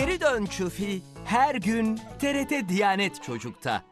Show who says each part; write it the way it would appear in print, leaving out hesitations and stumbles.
Speaker 1: Geri dön Çufi. Her gün TRT Diyanet Çocuk'ta.